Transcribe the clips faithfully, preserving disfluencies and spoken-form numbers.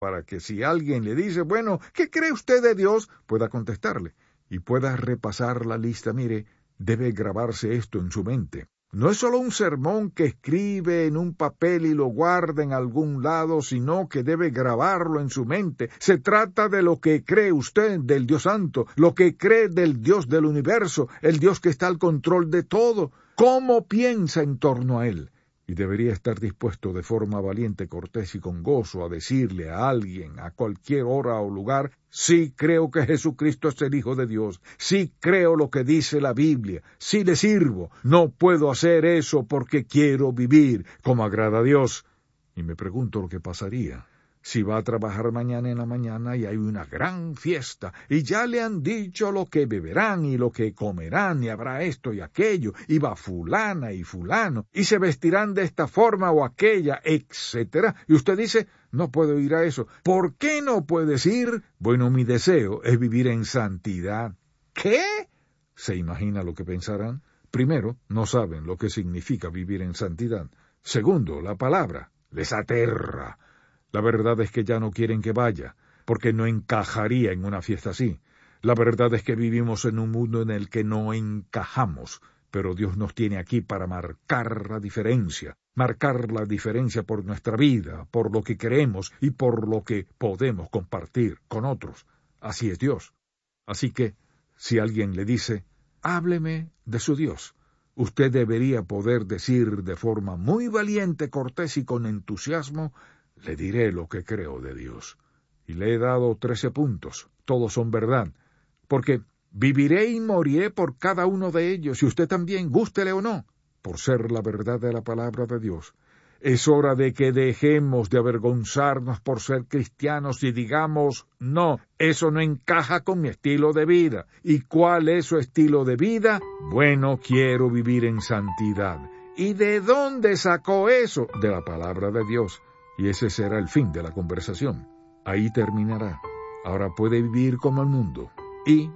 para que si alguien le dice, bueno, ¿qué cree usted de Dios?, pueda contestarle y pueda repasar la lista. Mire, debe grabarse esto en su mente. No es solo un sermón que escribe en un papel y lo guarda en algún lado, sino que debe grabarlo en su mente. Se trata de lo que cree usted del Dios Santo, lo que cree del Dios del universo, el Dios que está al control de todo. ¿Cómo piensa en torno a Él? Y debería estar dispuesto de forma valiente, cortés y con gozo a decirle a alguien, a cualquier hora o lugar, sí creo que Jesucristo es el Hijo de Dios, sí creo lo que dice la Biblia, sí le sirvo, no puedo hacer eso porque quiero vivir como agrada a Dios. Y me pregunto lo que pasaría si va a trabajar mañana en la mañana y hay una gran fiesta, y ya le han dicho lo que beberán y lo que comerán, y habrá esto y aquello, y va fulana y fulano, y se vestirán de esta forma o aquella, etcétera. Y usted dice, no puedo ir a eso. ¿Por qué no puedes ir? Bueno, mi deseo es vivir en santidad. ¿Qué? ¿Se imagina lo que pensarán? Primero, no saben lo que significa vivir en santidad. Segundo, la palabra les aterra. La verdad es que ya no quieren que vaya, porque no encajaría en una fiesta así. La verdad es que vivimos en un mundo en el que no encajamos, pero Dios nos tiene aquí para marcar la diferencia, marcar la diferencia por nuestra vida, por lo que queremos y por lo que podemos compartir con otros. Así es Dios. Así que, si alguien le dice, hábleme de su Dios, usted debería poder decir de forma muy valiente, cortés y con entusiasmo, le diré lo que creo de Dios. Y le he dado trece puntos. Todos son verdad. Porque viviré y moriré por cada uno de ellos, y usted también, gústele o no, por ser la verdad de la palabra de Dios. Es hora de que dejemos de avergonzarnos por ser cristianos y digamos, no, eso no encaja con mi estilo de vida. ¿Y cuál es su estilo de vida? Bueno, quiero vivir en santidad. ¿Y de dónde sacó eso? De la palabra de Dios. Y ese será el fin de la conversación. Ahí terminará. Ahora puede vivir como el mundo y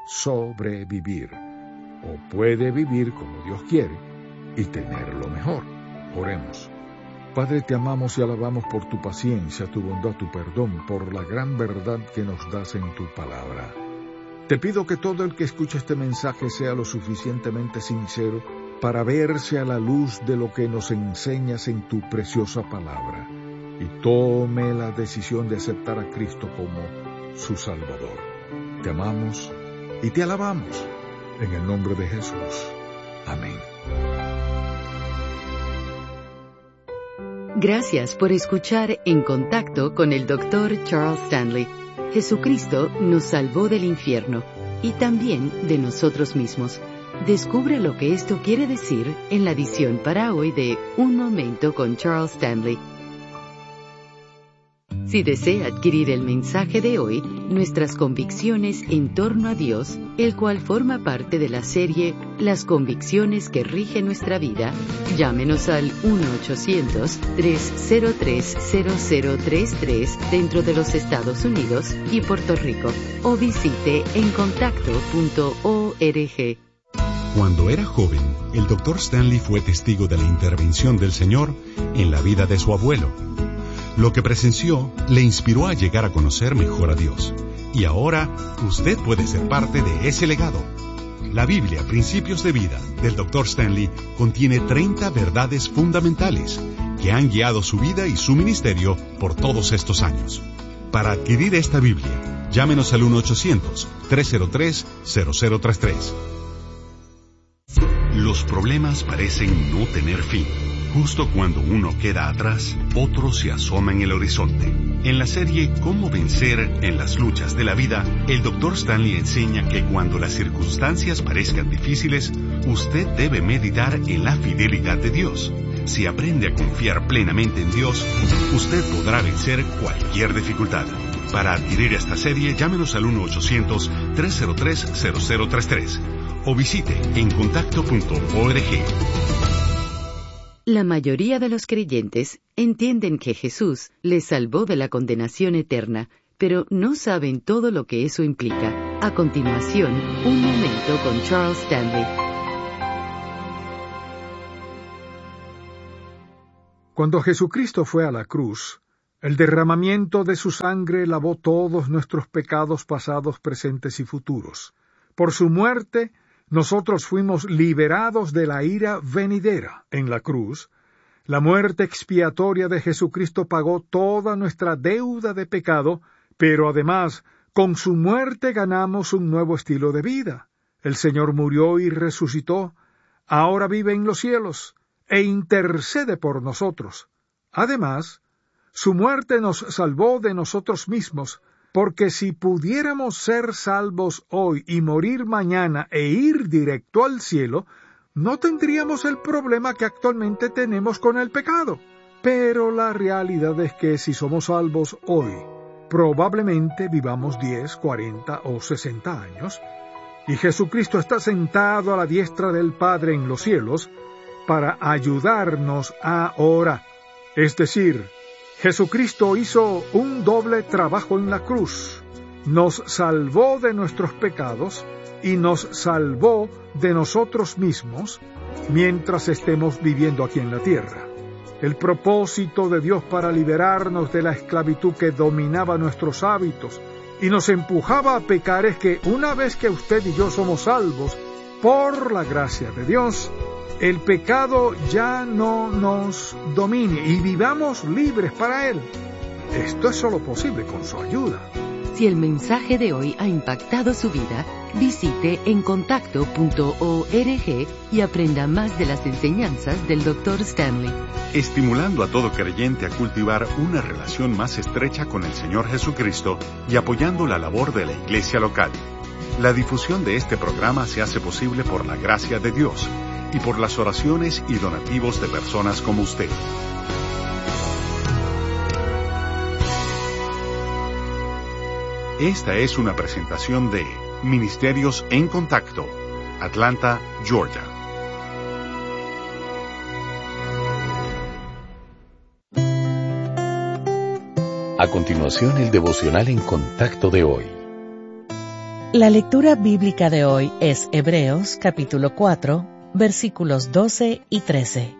sobrevivir. O puede vivir como Dios quiere y tener lo mejor. Oremos. Padre, te amamos y alabamos por tu paciencia, tu bondad, tu perdón, por la gran verdad que nos das en tu palabra. Te pido que todo el que escuche este mensaje sea lo suficientemente sincero para verse a la luz de lo que nos enseñas en tu preciosa palabra, y tome la decisión de aceptar a Cristo como su Salvador. Te amamos y te alabamos en el nombre de Jesús. Amén. Gracias por escuchar En Contacto con el doctor Charles Stanley. Jesucristo nos salvó del infierno y también de nosotros mismos. Descubre lo que esto quiere decir en la edición para hoy de Un Momento con Charles Stanley. Si desea adquirir el mensaje de hoy, Nuestras convicciones en torno a Dios, el cual forma parte de la serie Las convicciones que rigen nuestra vida, llámenos al uno ochocientos, tres cero tres, cero cero tres tres dentro de los Estados Unidos y Puerto Rico, o visite en contacto punto org. Cuando era joven, el doctor Stanley fue testigo de la intervención del Señor en la vida de su abuelo. Lo que presenció le inspiró a llegar a conocer mejor a Dios. Y ahora, usted puede ser parte de ese legado. La Biblia, Principios de Vida, del doctor Stanley, contiene treinta verdades fundamentales que han guiado su vida y su ministerio por todos estos años. Para adquirir esta Biblia, llámenos al uno ochocientos, tres cero tres, cero cero tres tres. Los problemas parecen no tener fin. Justo cuando uno queda atrás, otro se asoma en el horizonte. En la serie Cómo vencer en las luchas de la vida, el doctor Stanley enseña que cuando las circunstancias parezcan difíciles, usted debe meditar en la fidelidad de Dios. Si aprende a confiar plenamente en Dios, usted podrá vencer cualquier dificultad. Para adquirir esta serie, llámenos al uno ochocientos, tres cero tres, cero cero tres tres o visite en contacto punto org. La mayoría de los creyentes entienden que Jesús les salvó de la condenación eterna, pero no saben todo lo que eso implica. A continuación, un momento con Charles Stanley. Cuando Jesucristo fue a la cruz, El derramamiento de su sangre lavó todos nuestros pecados pasados, presentes y futuros. Por su muerte, nosotros fuimos liberados de la ira venidera. En la cruz, la muerte expiatoria de Jesucristo pagó toda nuestra deuda de pecado, pero además, con su muerte ganamos un nuevo estilo de vida. El Señor murió y resucitó, ahora vive en los cielos, e intercede por nosotros. Además, su muerte nos salvó de nosotros mismos, porque si pudiéramos ser salvos hoy y morir mañana e ir directo al cielo, no tendríamos el problema que actualmente tenemos con el pecado. Pero la realidad es que si somos salvos hoy, probablemente vivamos diez, cuarenta o sesenta años, y Jesucristo está sentado a la diestra del Padre en los cielos para ayudarnos ahora. Es decir, Jesucristo hizo un doble trabajo en la cruz. Nos salvó de nuestros pecados y nos salvó de nosotros mismos mientras estemos viviendo aquí en la tierra. El propósito de Dios para liberarnos de la esclavitud que dominaba nuestros hábitos y nos empujaba a pecar es que una vez que usted y yo somos salvos por la gracia de Dios, el pecado ya no nos domine y vivamos libres para Él. Esto es solo posible con su ayuda. Si el mensaje de hoy ha impactado su vida, visite encontacto punto org y aprenda más de las enseñanzas del doctor Stanley. Estimulando a todo creyente a cultivar una relación más estrecha con el Señor Jesucristo y apoyando la labor de la iglesia local. La difusión de este programa se hace posible por la gracia de Dios y por las oraciones y donativos de personas como usted. Esta es una presentación de Ministerios en Contacto, Atlanta, Georgia. A continuación, el devocional en contacto de hoy. La lectura bíblica de hoy es Hebreos capítulo cuatro, versículos doce y trece.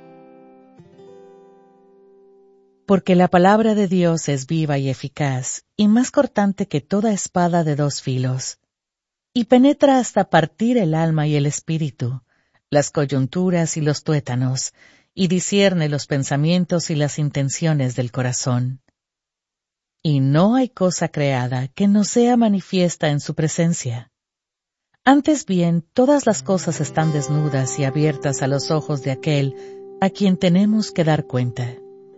Porque la palabra de Dios es viva y eficaz, y más cortante que toda espada de dos filos, y penetra hasta partir el alma y el espíritu, las coyunturas y los tuétanos, y discierne los pensamientos y las intenciones del corazón. Y no hay cosa creada que no sea manifiesta en su presencia. Antes bien, todas las cosas están desnudas y abiertas a los ojos de aquel a quien tenemos que dar cuenta.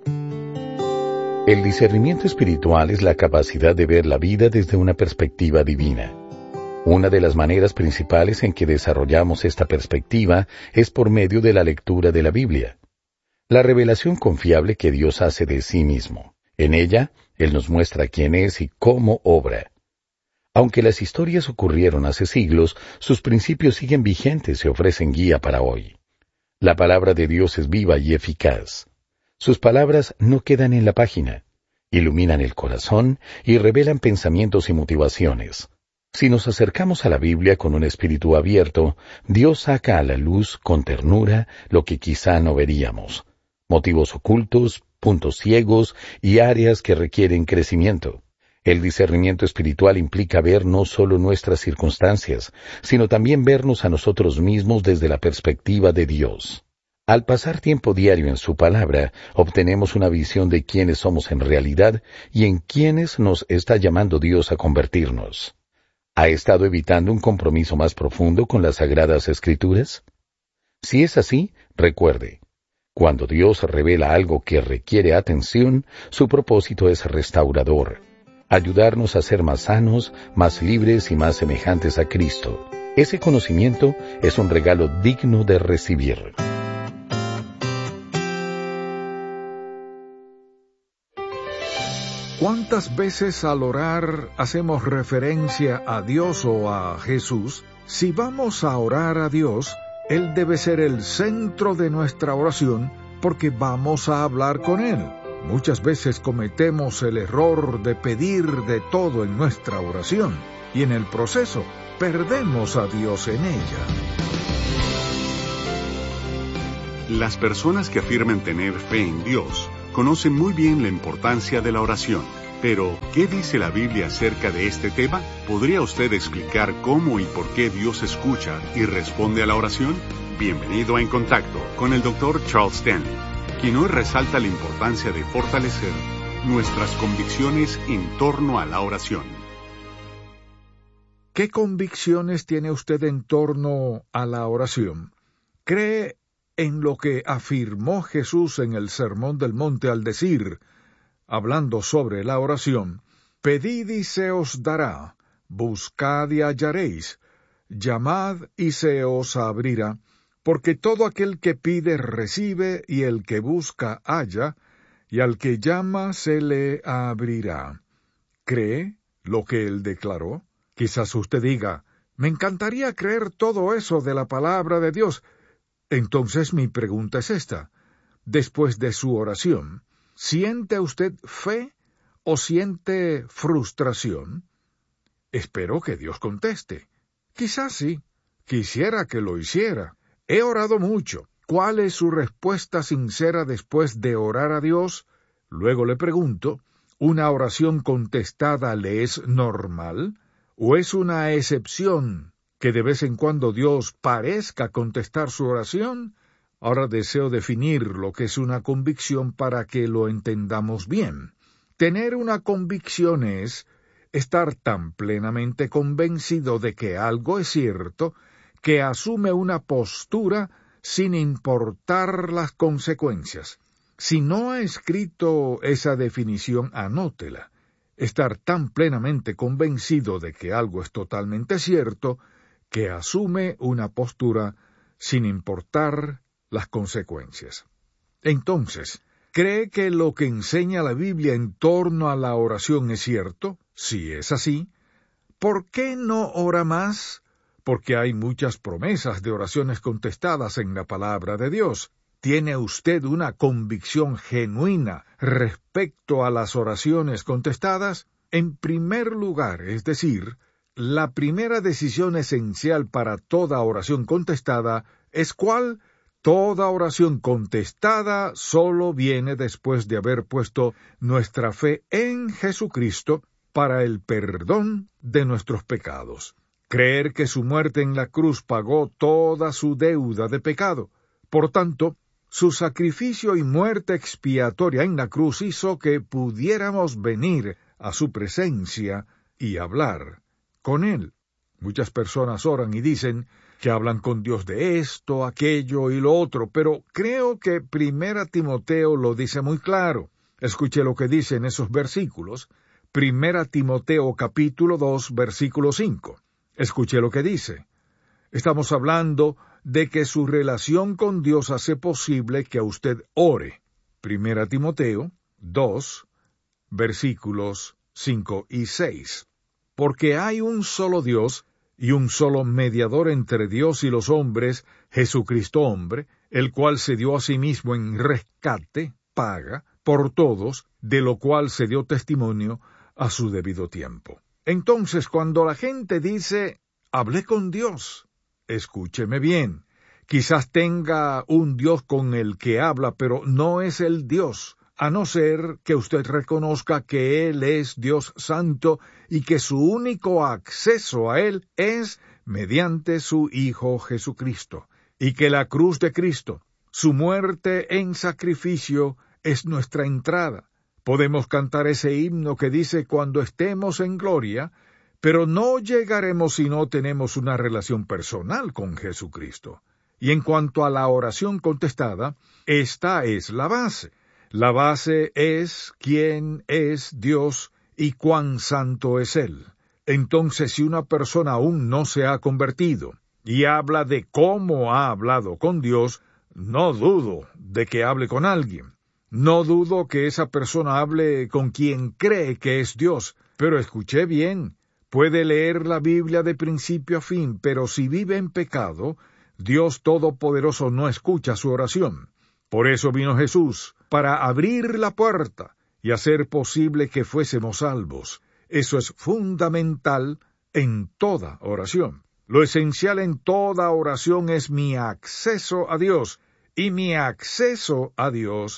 El discernimiento espiritual es la capacidad de ver la vida desde una perspectiva divina. Una de las maneras principales en que desarrollamos esta perspectiva es por medio de la lectura de la Biblia. La revelación confiable que Dios hace de sí mismo. En ella, Él nos muestra quién es y cómo obra. Aunque las historias ocurrieron hace siglos, sus principios siguen vigentes y ofrecen guía para hoy. La palabra de Dios es viva y eficaz. Sus palabras no quedan en la página, iluminan el corazón y revelan pensamientos y motivaciones. Si nos acercamos a la Biblia con un espíritu abierto, Dios saca a la luz con ternura lo que quizá no veríamos, motivos ocultos, puntos ciegos y áreas que requieren crecimiento. El discernimiento espiritual implica ver no solo nuestras circunstancias, sino también vernos a nosotros mismos desde la perspectiva de Dios. Al pasar tiempo diario en su palabra, obtenemos una visión de quiénes somos en realidad y en quiénes nos está llamando Dios a convertirnos. ¿Ha estado evitando un compromiso más profundo con las Sagradas Escrituras? Si es así, recuerde, cuando Dios revela algo que requiere atención, su propósito es restaurador, ayudarnos a ser más sanos, más libres y más semejantes a Cristo. Ese conocimiento es un regalo digno de recibir. ¿Cuántas veces al orar hacemos referencia a Dios o a Jesús? Si vamos a orar a Dios, Él debe ser el centro de nuestra oración porque vamos a hablar con Él. Muchas veces cometemos el error de pedir de todo en nuestra oración y en el proceso perdemos a Dios en ella. Las personas que afirman tener fe en Dios conocen muy bien la importancia de la oración. Pero, ¿qué dice la Biblia acerca de este tema? ¿Podría usted explicar cómo y por qué Dios escucha y responde a la oración? Bienvenido a En Contacto con el doctor Charles Stanley, quien hoy resalta la importancia de fortalecer nuestras convicciones en torno a la oración. ¿Qué convicciones tiene usted en torno a la oración? ¿Cree en lo que afirmó Jesús en el Sermón del Monte al decir, hablando sobre la oración, pedid y se os dará, buscad y hallaréis, llamad y se os abrirá, porque todo aquel que pide recibe, y el que busca halla, y al que llama se le abrirá? ¿Cree lo que él declaró? Quizás usted diga, me encantaría creer todo eso de la palabra de Dios. Entonces mi pregunta es esta. Después de su oración, ¿siente usted fe o siente frustración? Espero que Dios conteste. Quizás sí. Quisiera que lo hiciera. He orado mucho. ¿Cuál es su respuesta sincera después de orar a Dios? Luego le pregunto, ¿una oración contestada le es normal? ¿O es una excepción que de vez en cuando Dios parezca contestar su oración? Ahora deseo definir lo que es una convicción para que lo entendamos bien. Tener una convicción es estar tan plenamente convencido de que algo es cierto que asume una postura sin importar las consecuencias. Si no ha escrito esa definición, anótela. Estar tan plenamente convencido de que algo es totalmente cierto que asume una postura sin importar las consecuencias. Entonces, ¿cree que lo que enseña la Biblia en torno a la oración es cierto? Si es así, ¿por qué no ora más? Porque hay muchas promesas de oraciones contestadas en la palabra de Dios. ¿Tiene usted una convicción genuina respecto a las oraciones contestadas? En primer lugar, es decir, la primera decisión esencial para toda oración contestada es ¿cuál? Toda oración contestada solo viene después de haber puesto nuestra fe en Jesucristo para el perdón de nuestros pecados. Creer que su muerte en la cruz pagó toda su deuda de pecado. Por tanto, su sacrificio y muerte expiatoria en la cruz hizo que pudiéramos venir a su presencia y hablar con Él. Muchas personas oran y dicen que hablan con Dios de esto, aquello y lo otro, pero creo que Primera Timoteo lo dice muy claro. Escuche lo que dice en esos versículos. Primera Timoteo capítulo dos, versículo cinco. Escuche lo que dice. Estamos hablando de que su relación con Dios hace posible que usted ore. Primera Timoteo dos, versículos cinco y seis. Porque hay un solo Dios y un solo mediador entre Dios y los hombres, Jesucristo hombre, el cual se dio a sí mismo en rescate, paga, por todos, de lo cual se dio testimonio a su debido tiempo. Entonces, cuando la gente dice, hablé con Dios, escúcheme bien, quizás tenga un Dios con el que habla, pero no es el Dios, a no ser que usted reconozca que Él es Dios santo y que su único acceso a Él es mediante su Hijo Jesucristo, y que la cruz de Cristo, su muerte en sacrificio, es nuestra entrada. Podemos cantar ese himno que dice cuando estemos en gloria, pero no llegaremos si no tenemos una relación personal con Jesucristo. Y en cuanto a la oración contestada, esta es la base. La base es quién es Dios y cuán santo es Él. Entonces, si una persona aún no se ha convertido y habla de cómo ha hablado con Dios, no dudo de que hable con alguien. No dudo que esa persona hable con quien cree que es Dios. Pero escuché bien, puede leer la Biblia de principio a fin, pero si vive en pecado, Dios Todopoderoso no escucha su oración. Por eso vino Jesús, para abrir la puerta y hacer posible que fuésemos salvos. Eso es fundamental en toda oración. Lo esencial en toda oración es mi acceso a Dios, y mi acceso a Dios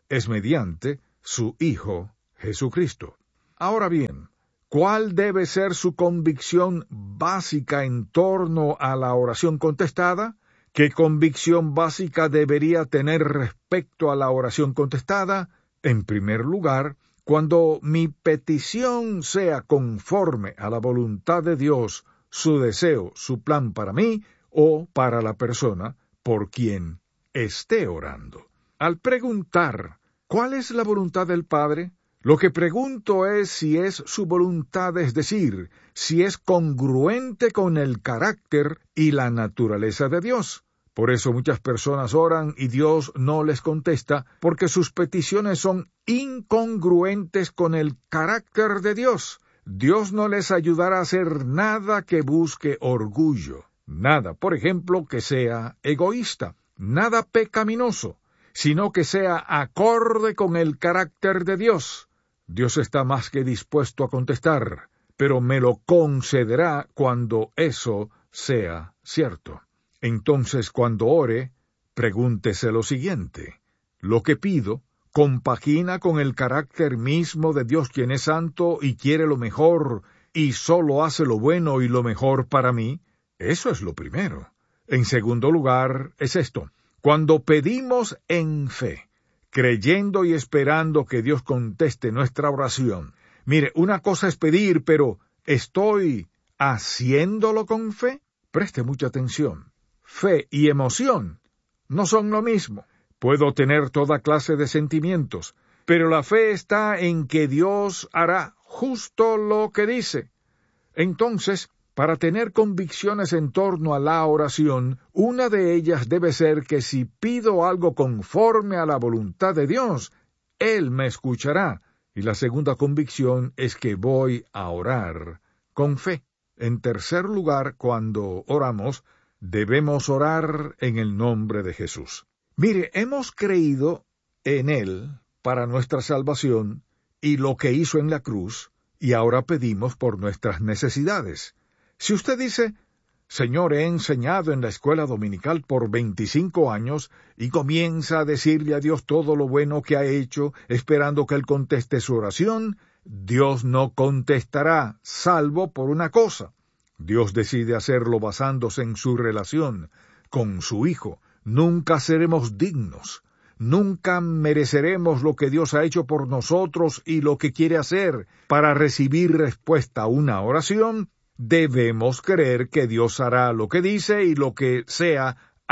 es mediante su Hijo Jesucristo. Ahora bien, ¿cuál debe ser su convicción básica en torno a la oración contestada? ¿Qué convicción básica debería tener respecto a la oración contestada? En primer lugar, cuando mi petición sea conforme a la voluntad de Dios, su deseo, su plan para mí o para la persona por quien esté orando. Al preguntar, ¿cuál es la voluntad del Padre? Lo que pregunto es si es su voluntad, es decir, si es congruente con el carácter y la naturaleza de Dios. Por eso muchas personas oran y Dios no les contesta, porque sus peticiones son incongruentes con el carácter de Dios. Dios no les ayudará a hacer nada que busque orgullo, nada, por ejemplo, que sea egoísta, nada pecaminoso, sino que sea acorde con el carácter de Dios. Dios está más que dispuesto a contestar, pero me lo concederá cuando eso sea cierto. Entonces, cuando ore, pregúntese lo siguiente: ¿lo que pido compagina con el carácter mismo de Dios, quien es santo y quiere lo mejor y solo hace lo bueno y lo mejor para mí? Eso es lo primero. En segundo lugar, es esto: cuando pedimos en fe, creyendo y esperando que Dios conteste nuestra oración. Mire, una cosa es pedir, pero ¿estoy haciéndolo con fe? Preste mucha atención. Fe y emoción no son lo mismo. Puedo tener toda clase de sentimientos, pero la fe está en que Dios hará justo lo que dice. Entonces, para tener convicciones en torno a la oración, una de ellas debe ser que si pido algo conforme a la voluntad de Dios, Él me escuchará. Y la segunda convicción es que voy a orar con fe. En tercer lugar, cuando oramos, debemos orar en el nombre de Jesús. Mire, hemos creído en Él para nuestra salvación y lo que hizo en la cruz, y ahora pedimos por nuestras necesidades. Si usted dice, Señor, he enseñado en la escuela dominical por veinticinco años, y comienza a decirle a Dios todo lo bueno que ha hecho, esperando que Él conteste su oración, Dios no contestará, salvo por una cosa. Dios decide hacerlo basándose en su relación con su Hijo. Nunca seremos dignos, nunca mereceremos lo que Dios ha hecho por nosotros y lo que quiere hacer. Para recibir respuesta a una oración, debemos creer que Dios hará lo que dice y lo que sea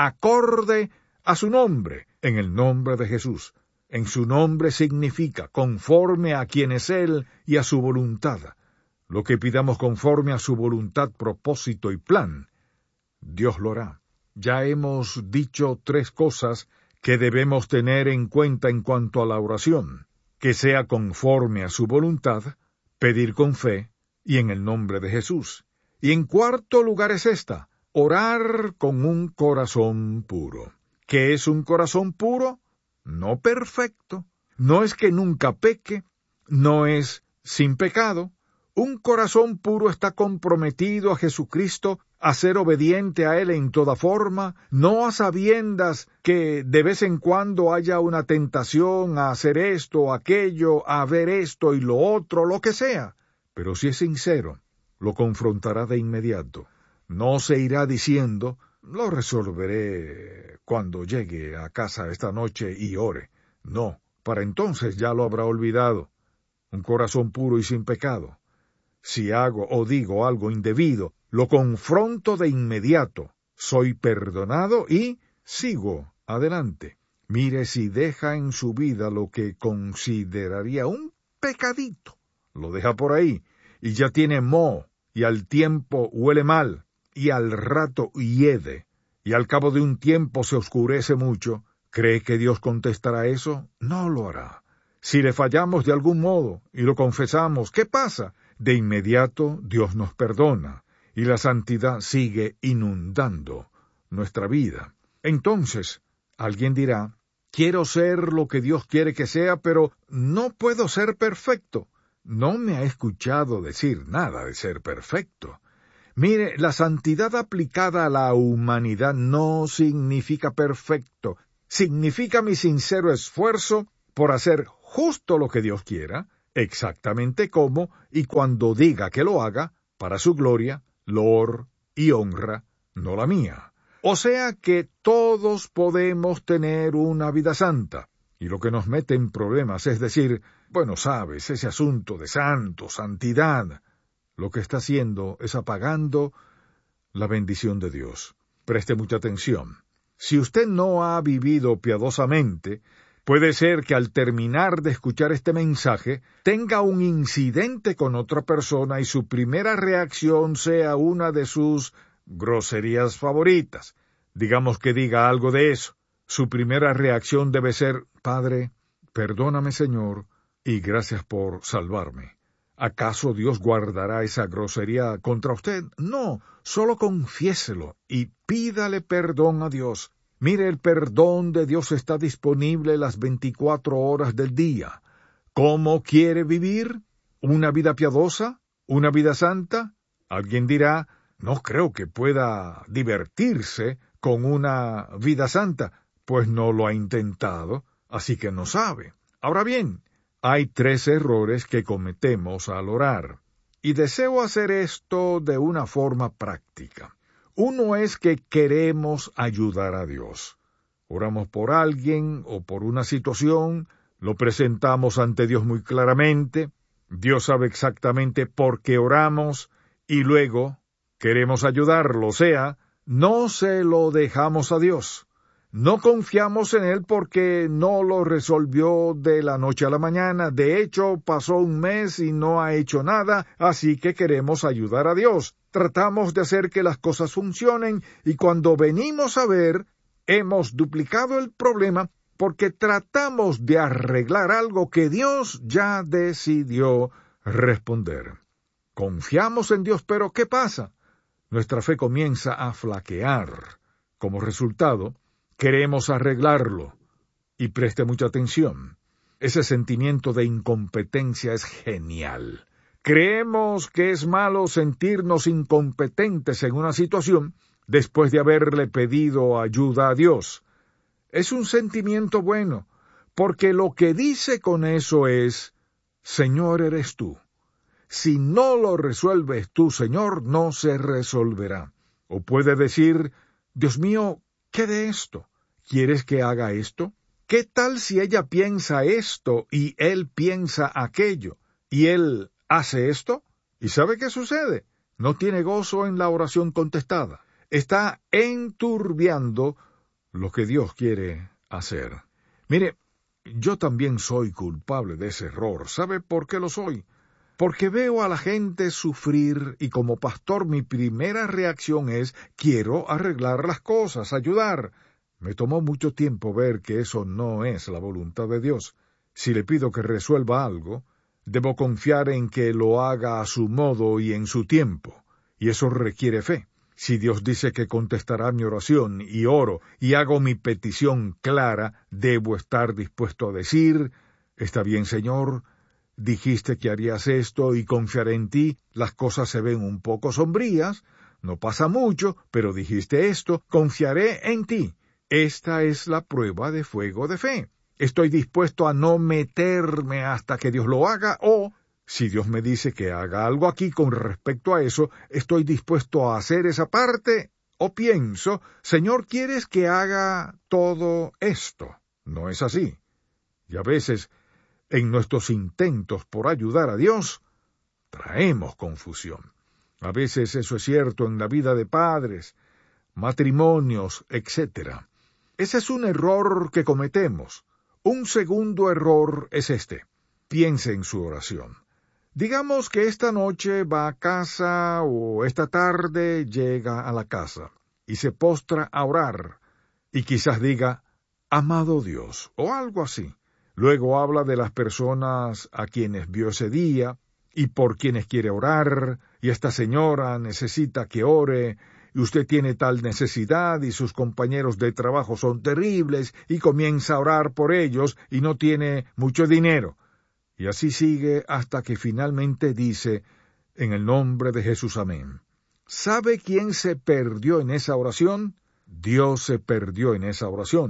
acorde a su nombre, en el nombre de Jesús. En su nombre significa conforme a quien es Él y a su voluntad. Lo que pidamos conforme a su voluntad, propósito y plan, Dios lo hará. Ya hemos dicho tres cosas que debemos tener en cuenta en cuanto a la oración: que sea conforme a su voluntad, pedir con fe y en el nombre de Jesús. Y en cuarto lugar es esta: orar con un corazón puro. ¿Qué es un corazón puro? No perfecto. No es que nunca peque, no es sin pecado. Un corazón puro está comprometido a Jesucristo, a ser obediente a Él en toda forma, no a sabiendas que de vez en cuando haya una tentación a hacer esto o aquello, a ver esto y lo otro, lo que sea. Pero si es sincero, lo confrontará de inmediato. No se irá diciendo, lo resolveré cuando llegue a casa esta noche y ore. No, para entonces ya lo habrá olvidado. Un corazón puro y sin pecado. Si hago o digo algo indebido, lo confronto de inmediato. Soy perdonado y sigo adelante. Mire si deja en su vida lo que consideraría un pecadito. Lo deja por ahí y ya tiene moho, y al tiempo huele mal, y al rato hiede, y al cabo de un tiempo se oscurece mucho. ¿Cree que Dios contestará eso? No lo hará. Si le fallamos de algún modo y lo confesamos, ¿qué pasa? De inmediato Dios nos perdona y la santidad sigue inundando nuestra vida. Entonces, alguien dirá, quiero ser lo que Dios quiere que sea, pero no puedo ser perfecto. No me ha escuchado decir nada de ser perfecto. Mire, la santidad aplicada a la humanidad no significa perfecto. Significa mi sincero esfuerzo por hacer justo lo que Dios quiera, exactamente como y cuando diga que lo haga, para su gloria, loor y honra, no la mía. O sea que todos podemos tener una vida santa. Y lo que nos mete en problemas es decir, bueno, sabes, ese asunto de santo, santidad, lo que está haciendo es apagando la bendición de Dios. Preste mucha atención. Si usted no ha vivido piadosamente, puede ser que al terminar de escuchar este mensaje tenga un incidente con otra persona y su primera reacción sea una de sus groserías favoritas. Digamos que diga algo de eso. Su primera reacción debe ser, Padre, perdóname, Señor, y gracias por salvarme. ¿Acaso Dios guardará esa grosería contra usted? No, solo confiéselo y pídale perdón a Dios. Mire, el perdón de Dios está disponible las veinticuatro horas del día. ¿Cómo quiere vivir? ¿Una vida piadosa? ¿Una vida santa? Alguien dirá, no creo que pueda divertirse con una vida santa, pues no lo ha intentado, así que no sabe. Ahora bien, hay tres errores que cometemos al orar, y deseo hacer esto de una forma práctica. Uno es que queremos ayudar a Dios. Oramos por alguien o por una situación, lo presentamos ante Dios muy claramente, Dios sabe exactamente por qué oramos, y luego queremos ayudarlo, o sea, no se lo dejamos a Dios. No confiamos en Él porque no lo resolvió de la noche a la mañana. De hecho, pasó un mes y no ha hecho nada, así que queremos ayudar a Dios. Tratamos de hacer que las cosas funcionen y cuando venimos a ver, hemos duplicado el problema porque tratamos de arreglar algo que Dios ya decidió responder. Confiamos en Dios, pero ¿qué pasa? Nuestra fe comienza a flaquear. Como resultado, queremos arreglarlo. Y preste mucha atención. Ese sentimiento de incompetencia es genial. Creemos que es malo sentirnos incompetentes en una situación después de haberle pedido ayuda a Dios. Es un sentimiento bueno, porque lo que dice con eso es, Señor eres tú. Si no lo resuelves tú, Señor, no se resolverá. O puede decir, Dios mío, ¿qué de esto? ¿Quieres que haga esto? ¿Qué tal si ella piensa esto y él piensa aquello? ¿Y él hace esto? ¿Y sabe qué sucede? No tiene gozo en la oración contestada. Está enturbiando lo que Dios quiere hacer. Mire, yo también soy culpable de ese error. ¿Sabe por qué lo soy? Porque veo a la gente sufrir y como pastor mi primera reacción es, quiero arreglar las cosas, ayudar. Me tomó mucho tiempo ver que eso no es la voluntad de Dios. Si le pido que resuelva algo, debo confiar en que lo haga a su modo y en su tiempo, y eso requiere fe. Si Dios dice que contestará mi oración y oro y hago mi petición clara, debo estar dispuesto a decir, está bien, Señor, dijiste que harías esto y confiaré en ti, las cosas se ven un poco sombrías, no pasa mucho, pero dijiste esto, confiaré en ti. Esta es la prueba de fuego de fe. Estoy dispuesto a no meterme hasta que Dios lo haga o, si Dios me dice que haga algo aquí con respecto a eso, estoy dispuesto a hacer esa parte o pienso, Señor, ¿quieres que haga todo esto? No es así. Y a veces, en nuestros intentos por ayudar a Dios, traemos confusión. A veces eso es cierto en la vida de padres, matrimonios, etcétera. Ese es un error que cometemos. Un segundo error es este. Piense en su oración. Digamos que esta noche va a casa o esta tarde llega a la casa y se postra a orar y quizás diga, amado Dios, o algo así. Luego habla de las personas a quienes vio ese día y por quienes quiere orar, y esta señora necesita que ore, y usted tiene tal necesidad y sus compañeros de trabajo son terribles, y comienza a orar por ellos y no tiene mucho dinero. Y así sigue hasta que finalmente dice, en el nombre de Jesús, amén. ¿Sabe quién se perdió en esa oración? Dios se perdió en esa oración.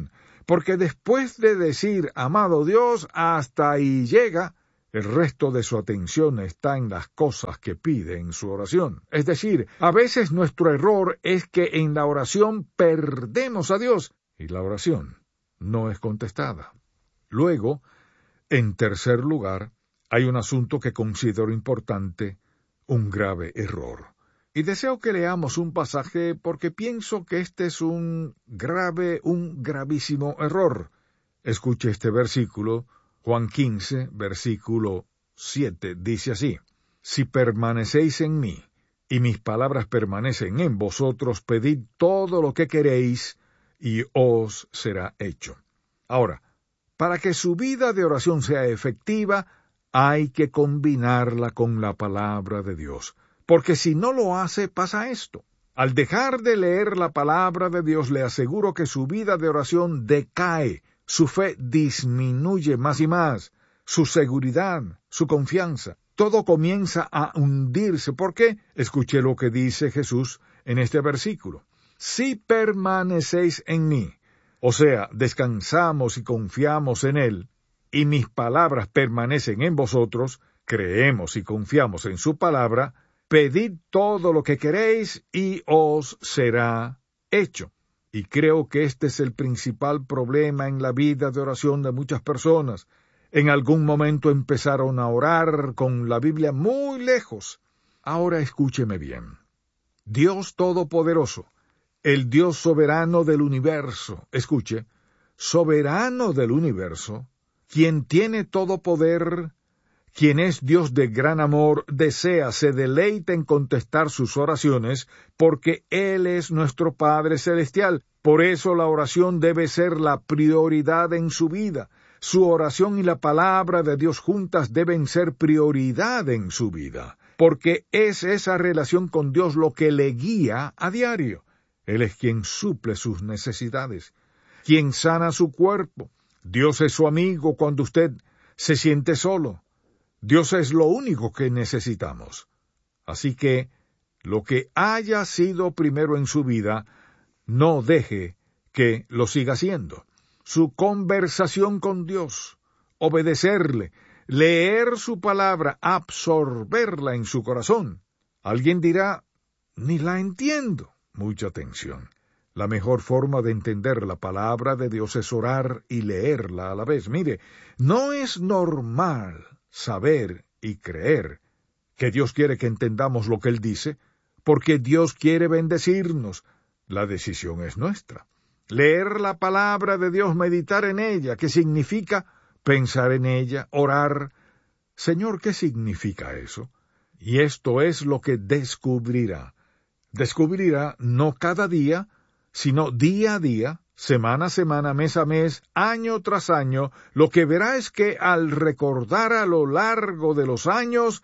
porque después de decir amado Dios, hasta ahí llega, el resto de su atención está en las cosas que pide en su oración. Es decir, a veces nuestro error es que en la oración perdemos a Dios y la oración no es contestada. Luego, en tercer lugar, hay un asunto que considero importante, un grave error. Y deseo que leamos un pasaje porque pienso que este es un grave, un gravísimo error. Escuche este versículo, Juan quince, versículo siete, dice así: Si permanecéis en mí, y mis palabras permanecen en vosotros, pedid todo lo que queréis, y os será hecho. Ahora, para que su vida de oración sea efectiva, hay que combinarla con la palabra de Dios. Porque si no lo hace, pasa esto. Al dejar de leer la palabra de Dios, le aseguro que su vida de oración decae, su fe disminuye más y más, su seguridad, su confianza. Todo comienza a hundirse. ¿Por qué? Escuché lo que dice Jesús en este versículo. Si permanecéis en mí, o sea, descansamos y confiamos en Él, y mis palabras permanecen en vosotros, creemos y confiamos en su palabra, pedid todo lo que queréis y os será hecho. Y creo que este es el principal problema en la vida de oración de muchas personas. En algún momento empezaron a orar con la Biblia muy lejos. Ahora escúcheme bien. Dios Todopoderoso, el Dios soberano del universo, escuche, soberano del universo, quien tiene todo poder, quien es Dios de gran amor, desea, se deleita en contestar sus oraciones, porque Él es nuestro Padre Celestial. Por eso la oración debe ser la prioridad en su vida. Su oración y la palabra de Dios juntas deben ser prioridad en su vida, porque es esa relación con Dios lo que le guía a diario. Él es quien suple sus necesidades, quien sana su cuerpo. Dios es su amigo cuando usted se siente solo. Dios es lo único que necesitamos. Así que, lo que haya sido primero en su vida, no deje que lo siga siendo. Su conversación con Dios, obedecerle, leer su palabra, absorberla en su corazón. Alguien dirá, ni la entiendo. Mucha atención. La mejor forma de entender la palabra de Dios es orar y leerla a la vez. Mire, no es normal saber y creer que Dios quiere que entendamos lo que Él dice, porque Dios quiere bendecirnos. La decisión es nuestra. Leer la palabra de Dios, meditar en ella, ¿qué significa? Pensar en ella, orar. Señor, ¿qué significa eso? Y esto es lo que descubrirá. Descubrirá no cada día, sino día a día, semana a semana, mes a mes, año tras año. Lo que verá es que al recordar a lo largo de los años,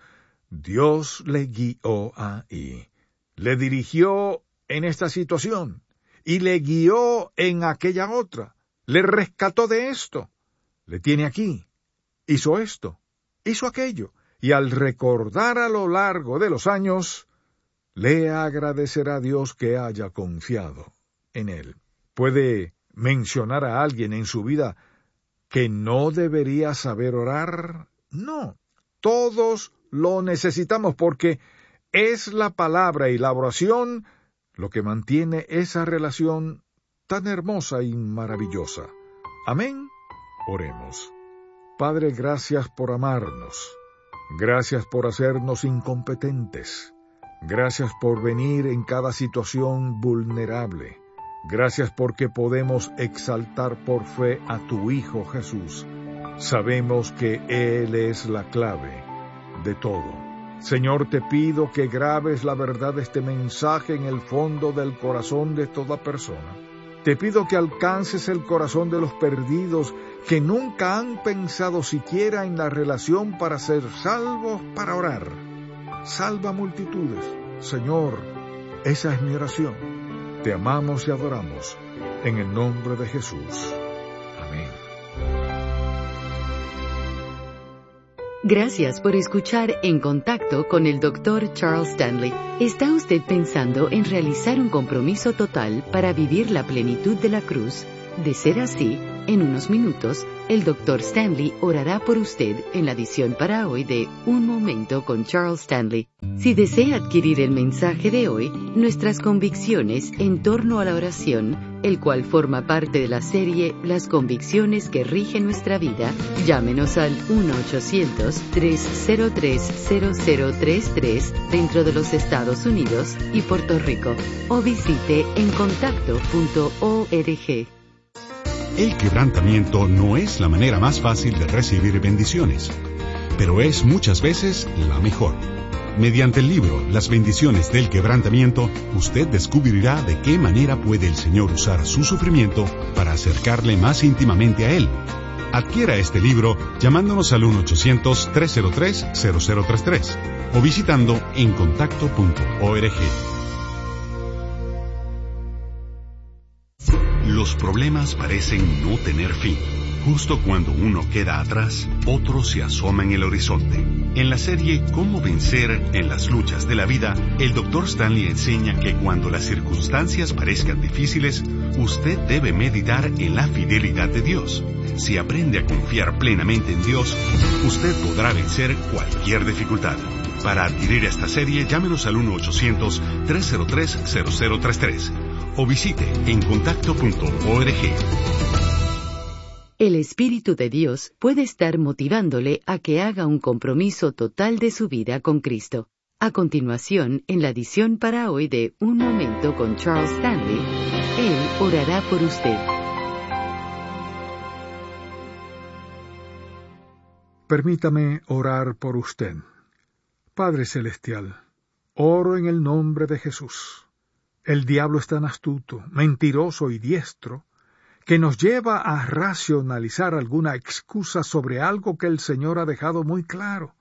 Dios le guió ahí, le dirigió en esta situación y le guió en aquella otra, le rescató de esto, le tiene aquí, hizo esto, hizo aquello, y al recordar a lo largo de los años, le agradecerá a Dios que haya confiado en Él. ¿Puede mencionar a alguien en su vida que no debería saber orar? No, todos lo necesitamos porque es la palabra y la oración lo que mantiene esa relación tan hermosa y maravillosa. Amén. Oremos. Padre, gracias por amarnos. Gracias por hacernos incompetentes. Gracias por venir en cada situación vulnerable. Gracias porque podemos exaltar por fe a tu Hijo Jesús. Sabemos que Él es la clave de todo. Señor, te pido que grabes la verdad de este mensaje en el fondo del corazón de toda persona. Te pido que alcances el corazón de los perdidos que nunca han pensado siquiera en la relación para ser salvos para orar. Salva multitudes. Señor, esa es mi oración. Te amamos y adoramos. En el nombre de Jesús. Amén. Gracias por escuchar En Contacto con el doctor Charles Stanley. ¿Está usted pensando en realizar un compromiso total para vivir la plenitud de la cruz? De ser así, En unos minutos, el doctor Stanley orará por usted en la edición para hoy de Un Momento con Charles Stanley. Si desea adquirir el mensaje de hoy, nuestras convicciones en torno a la oración, el cual forma parte de la serie Las convicciones que rigen nuestra vida, llámenos al uno ochocientos, tres cero tres, cero cero tres tres dentro de los Estados Unidos y Puerto Rico, o visite en contacto punto org. El quebrantamiento no es la manera más fácil de recibir bendiciones, pero es muchas veces la mejor. Mediante el libro Las bendiciones del quebrantamiento, usted descubrirá de qué manera puede el Señor usar su sufrimiento para acercarle más íntimamente a Él. Adquiera este libro llamándonos al uno ochocientos, tres cero tres, cero cero tres tres o visitando en contacto punto org. Los problemas parecen no tener fin. Justo cuando uno queda atrás, otro se asoma en el horizonte. En la serie Cómo vencer en las luchas de la vida, el doctor Stanley enseña que cuando las circunstancias parezcan difíciles, usted debe meditar en la fidelidad de Dios. Si aprende a confiar plenamente en Dios, usted podrá vencer cualquier dificultad. Para adquirir esta serie, llámenos al uno ochocientos, tres cero tres, cero cero tres tres o visite en contacto punto org. El Espíritu de Dios puede estar motivándole a que haga un compromiso total de su vida con Cristo. A continuación, en la edición para hoy de Un Momento con Charles Stanley, Él orará por usted. Permítame orar por usted. Padre Celestial, oro en el nombre de Jesús. El diablo es tan astuto, mentiroso y diestro, que nos lleva a racionalizar alguna excusa sobre algo que el Señor ha dejado muy claro.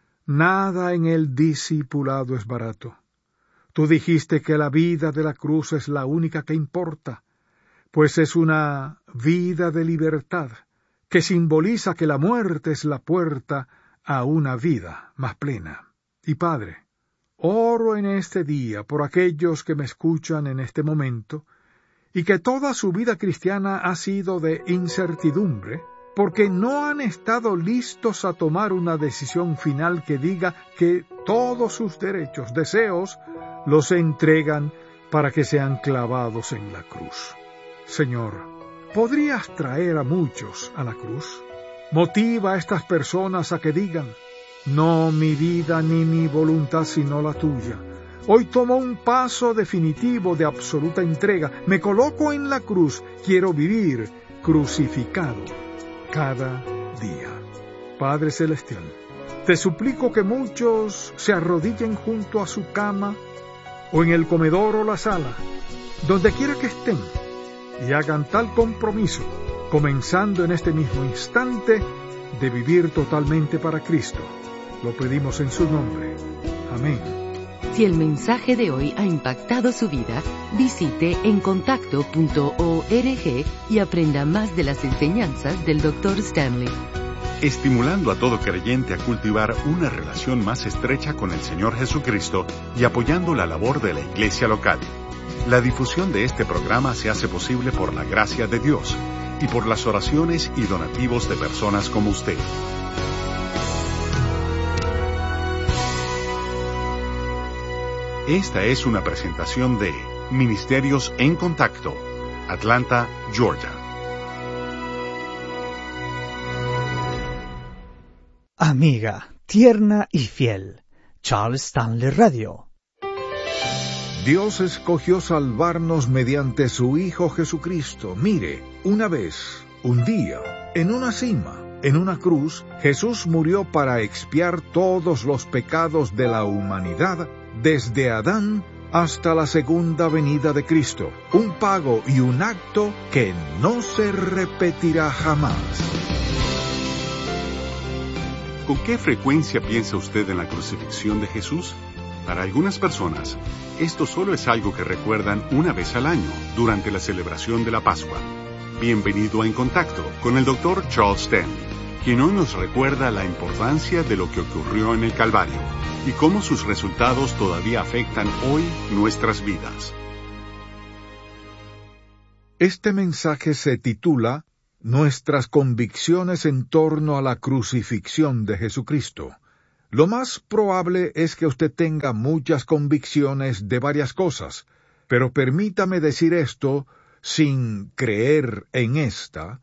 Nada en el discipulado es barato. Tú dijiste que la vida de la cruz es la única que importa, pues es una vida de libertad, que simboliza que la muerte es la puerta a una vida más plena. Y Padre, oro en este día por aquellos que me escuchan en este momento, y que toda su vida cristiana ha sido de incertidumbre, porque no han estado listos a tomar una decisión final que diga que todos sus derechos, deseos, los entregan para que sean clavados en la cruz. Señor, ¿podrías traer a muchos a la cruz? Motiva a estas personas a que digan, no mi vida ni mi voluntad sino la tuya. Hoy tomo un paso definitivo de absoluta entrega. Me coloco en la cruz. Quiero vivir crucificado cada día. Padre Celestial, te suplico que muchos se arrodillen junto a su cama o en el comedor o la sala, donde quiera que estén, y hagan tal compromiso, comenzando en este mismo instante, de vivir totalmente para Cristo. Lo pedimos en su nombre. Amén. Si el mensaje de hoy ha impactado su vida, visite en contacto punto org y aprenda más de las enseñanzas del doctor Stanley. Estimulando a todo creyente a cultivar una relación más estrecha con el Señor Jesucristo y apoyando la labor de la iglesia local. La difusión de este programa se hace posible por la gracia de Dios y por las oraciones y donativos de personas como usted. Esta es una presentación de Ministerios en Contacto, Atlanta, Georgia. Amiga, tierna y fiel, Charles Stanley Radio. Dios escogió salvarnos mediante su Hijo Jesucristo. Mire, una vez, un día, en una cima, en una cruz, Jesús murió para expiar todos los pecados de la humanidad, desde Adán hasta la segunda venida de Cristo. Un pago y un acto que no se repetirá jamás. ¿Con qué frecuencia piensa usted en la crucifixión de Jesús? Para algunas personas, esto solo es algo que recuerdan una vez al año, durante la celebración de la Pascua. Bienvenido a En Contacto con el doctor Charles Stanley, quien hoy nos recuerda la importancia de lo que ocurrió en el Calvario y cómo sus resultados todavía afectan hoy nuestras vidas. Este mensaje se titula nuestras convicciones en torno a la crucifixión de Jesucristo. Lo más probable es que usted tenga muchas convicciones de varias cosas, pero permítame decir esto, sin creer en esta,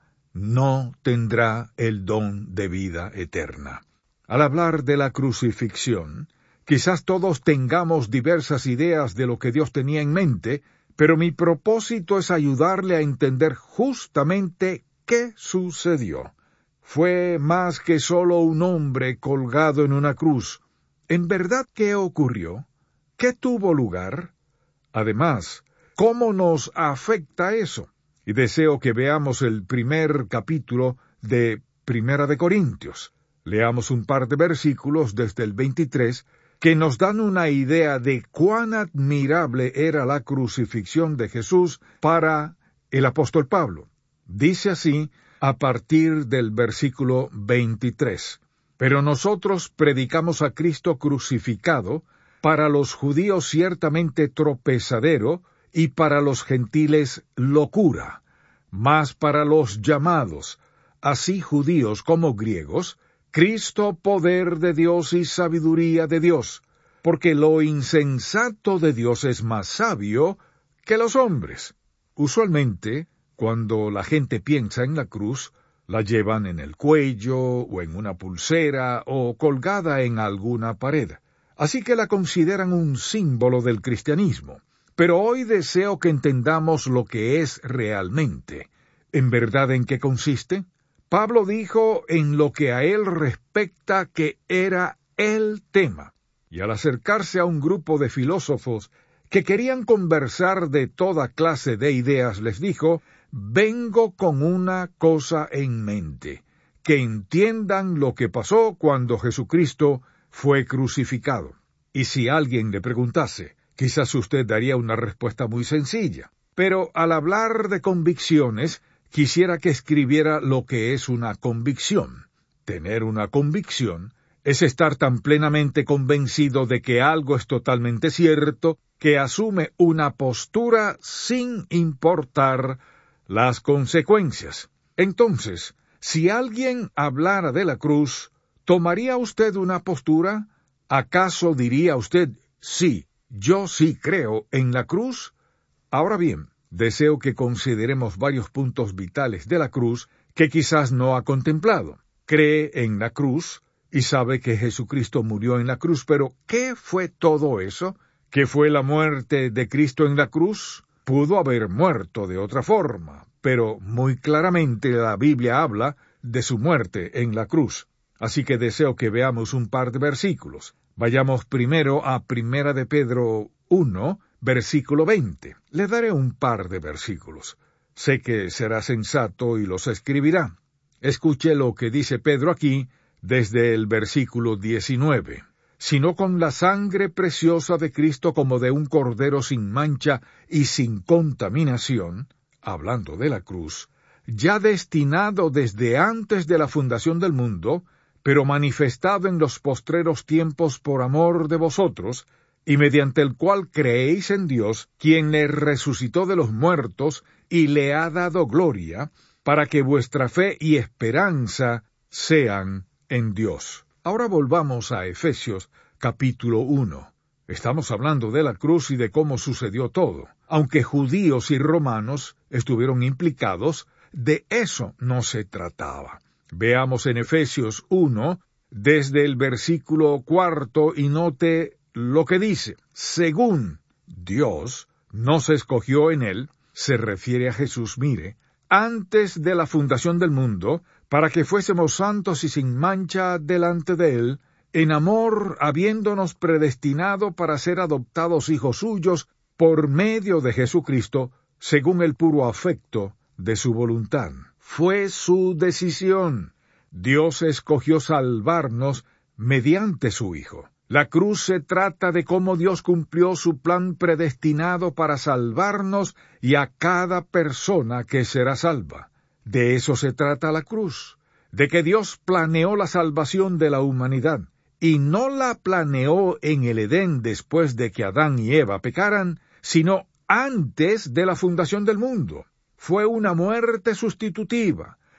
no tendrá el don de vida eterna. Al hablar de la crucifixión, quizás todos tengamos diversas ideas de lo que Dios tenía en mente, pero mi propósito es ayudarle a entender justamente qué sucedió. Fue más que solo un hombre colgado en una cruz. ¿En verdad qué ocurrió? ¿Qué tuvo lugar? Además, ¿cómo nos afecta eso? Y deseo que veamos el primer capítulo de Primera de Corintios. Leamos un par de versículos desde el veintitrés que nos dan una idea de cuán admirable era la crucifixión de Jesús para el apóstol Pablo. Dice así a partir del versículo veintitrés. Pero nosotros predicamos a Cristo crucificado, para los judíos ciertamente tropezadero, y para los gentiles locura, mas para los llamados, así judíos como griegos, Cristo poder de Dios y sabiduría de Dios, porque lo insensato de Dios es más sabio que los hombres. Usualmente, cuando la gente piensa en la cruz, la llevan en el cuello, o en una pulsera, o colgada en alguna pared. Así que la consideran un símbolo del cristianismo. Pero hoy deseo que entendamos lo que es realmente. ¿En verdad en qué consiste? Pablo dijo en lo que a él respecta que era el tema. Y al acercarse a un grupo de filósofos que querían conversar de toda clase de ideas, les dijo, vengo con una cosa en mente, que entiendan lo que pasó cuando Jesucristo fue crucificado. Y si alguien le preguntase, quizás usted daría una respuesta muy sencilla. Pero al hablar de convicciones, quisiera que escribiera lo que es una convicción. Tener una convicción es estar tan plenamente convencido de que algo es totalmente cierto, que asume una postura sin importar las consecuencias. Entonces, si alguien hablara de la cruz, ¿tomaría usted una postura? ¿Acaso diría usted, sí, yo sí creo en la cruz? Ahora bien, deseo que consideremos varios puntos vitales de la cruz que quizás no ha contemplado. Cree en la cruz y sabe que Jesucristo murió en la cruz, pero ¿qué fue todo eso? ¿Qué fue la muerte de Cristo en la cruz? Pudo haber muerto de otra forma, pero muy claramente la Biblia habla de su muerte en la cruz. Así que deseo que veamos un par de versículos. Vayamos primero a Primera de Pedro uno, versículo veinte. Le daré un par de versículos. Sé que será sensato y los escribirá. Escuche lo que dice Pedro aquí desde el versículo diecinueve. Sino con la sangre preciosa de Cristo como de un cordero sin mancha y sin contaminación, hablando de la cruz, ya destinado desde antes de la fundación del mundo, pero manifestado en los postreros tiempos por amor de vosotros, y mediante el cual creéis en Dios, quien le resucitó de los muertos y le ha dado gloria, para que vuestra fe y esperanza sean en Dios. Ahora volvamos a Efesios capítulo uno. Estamos hablando de la cruz y de cómo sucedió todo. Aunque judíos y romanos estuvieron implicados, de eso no se trataba. Veamos en Efesios uno, desde el versículo cuarto, y note lo que dice. Según Dios nos escogió en él, se refiere a Jesús, mire, antes de la fundación del mundo, para que fuésemos santos y sin mancha delante de él, en amor habiéndonos predestinado para ser adoptados hijos suyos por medio de Jesucristo, según el puro afecto de su voluntad. Fue su decisión. Dios escogió salvarnos mediante su Hijo. La cruz se trata de cómo Dios cumplió su plan predestinado para salvarnos y a cada persona que será salva. De eso se trata la cruz, de que Dios planeó la salvación de la humanidad, y no la planeó en el Edén después de que Adán y Eva pecaran, sino antes de la fundación del mundo. Fue una muerte sustitutiva,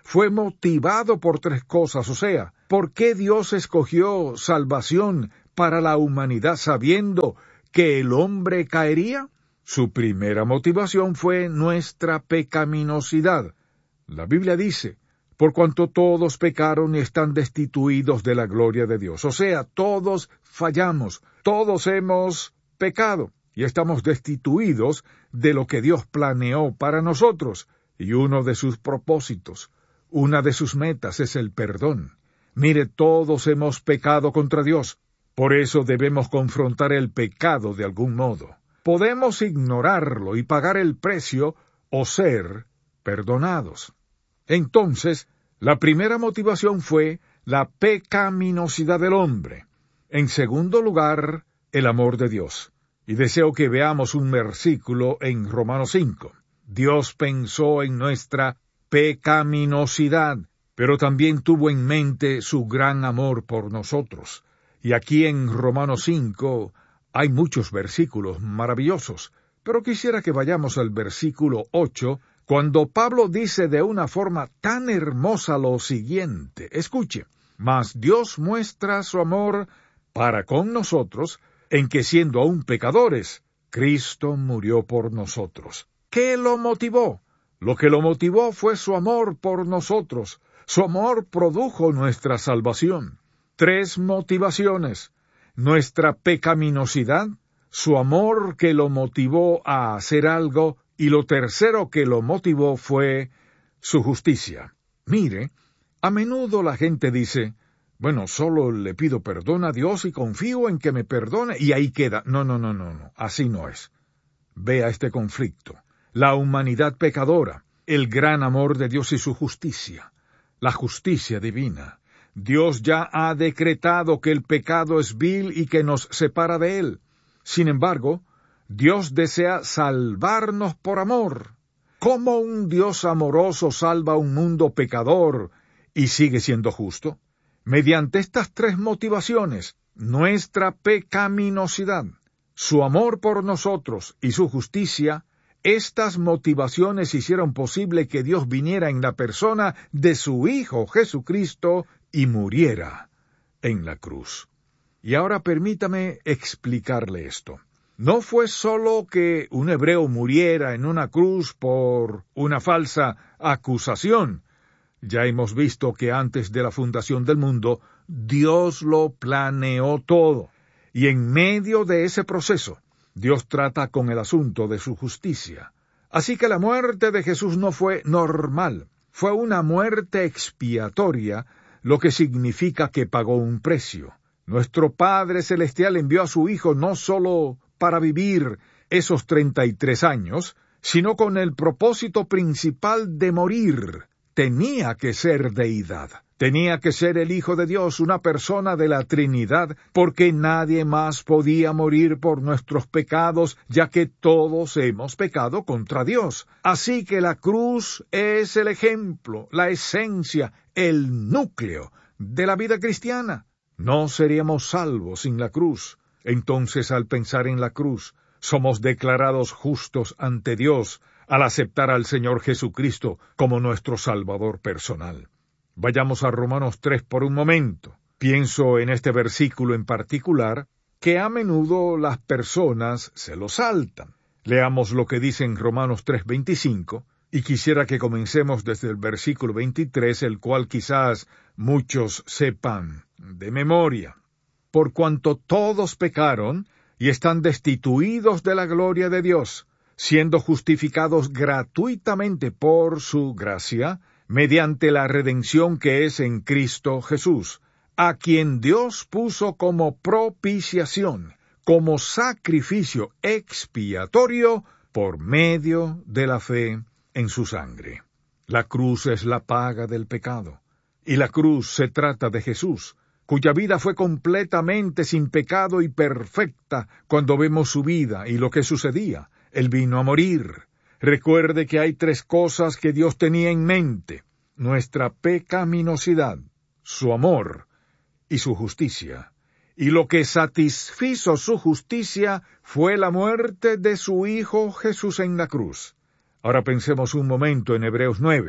fue motivado por tres cosas, o sea, ¿por qué Dios escogió salvación para la humanidad sabiendo que el hombre caería? Su primera motivación fue nuestra pecaminosidad. La Biblia dice, por cuanto todos pecaron y están destituidos de la gloria de Dios. O sea, todos fallamos, todos hemos pecado y estamos destituidos de lo que Dios planeó para nosotros. Y uno de sus propósitos, una de sus metas es el perdón. Mire, todos hemos pecado contra Dios. Por eso debemos confrontar el pecado de algún modo. Podemos ignorarlo y pagar el precio o ser perdonados. Entonces, la primera motivación fue la pecaminosidad del hombre. En segundo lugar, el amor de Dios. Y deseo que veamos un versículo en Romanos cinco. Dios pensó en nuestra pecaminosidad, pero también tuvo en mente su gran amor por nosotros. Y aquí en Romanos cinco hay muchos versículos maravillosos, pero quisiera que vayamos al versículo ocho, cuando Pablo dice de una forma tan hermosa lo siguiente. Escuche, mas Dios muestra su amor para con nosotros, en que siendo aún pecadores, Cristo murió por nosotros. ¿Qué lo motivó? Lo que lo motivó fue su amor por nosotros. Su amor produjo nuestra salvación. Tres motivaciones: nuestra pecaminosidad, su amor que lo motivó a hacer algo, y lo tercero que lo motivó fue su justicia. Mire, a menudo la gente dice, bueno, solo le pido perdón a Dios y confío en que me perdone, y ahí queda. No, no, no, no, no, así no es. Vea este conflicto. La humanidad pecadora, el gran amor de Dios y su justicia, la justicia divina. Dios ya ha decretado que el pecado es vil y que nos separa de Él. Sin embargo, Dios desea salvarnos por amor. ¿Cómo un Dios amoroso salva a un mundo pecador y sigue siendo justo? Mediante estas tres motivaciones: nuestra pecaminosidad, su amor por nosotros y su justicia. Estas motivaciones hicieron posible que Dios viniera en la persona de su Hijo Jesucristo y muriera en la cruz. Y ahora permítame explicarle esto. No fue solo que un hebreo muriera en una cruz por una falsa acusación. Ya hemos visto que antes de la fundación del mundo, Dios lo planeó todo. Y en medio de ese proceso, Dios trata con el asunto de su justicia. Así que la muerte de Jesús no fue normal, fue una muerte expiatoria, lo que significa que pagó un precio. Nuestro Padre Celestial envió a su Hijo no solo para vivir esos treinta y tres años, sino con el propósito principal de morir. Tenía que ser deidad. Tenía que ser el Hijo de Dios, una persona de la Trinidad, porque nadie más podía morir por nuestros pecados, ya que todos hemos pecado contra Dios. Así que la cruz es el ejemplo, la esencia, el núcleo de la vida cristiana. No seríamos salvos sin la cruz. Entonces, al pensar en la cruz, somos declarados justos ante Dios al aceptar al Señor Jesucristo como nuestro Salvador personal. Vayamos a Romanos tres por un momento. Pienso en este versículo en particular, que a menudo las personas se lo saltan. Leamos lo que dice en Romanos tres veinticinco, y quisiera que comencemos desde el versículo veintitrés, el cual quizás muchos sepan de memoria. Por cuanto todos pecaron y están destituidos de la gloria de Dios, siendo justificados gratuitamente por su gracia, mediante la redención que es en Cristo Jesús, a quien Dios puso como propiciación, como sacrificio expiatorio por medio de la fe en su sangre. La cruz es la paga del pecado, y la cruz se trata de Jesús, cuya vida fue completamente sin pecado y perfecta. Cuando vemos su vida y lo que sucedía, Él vino a morir. Recuerde que hay tres cosas que Dios tenía en mente: nuestra pecaminosidad, su amor y su justicia. Y lo que satisfizo su justicia fue la muerte de su Hijo Jesús en la cruz. Ahora pensemos un momento en Hebreos nueve.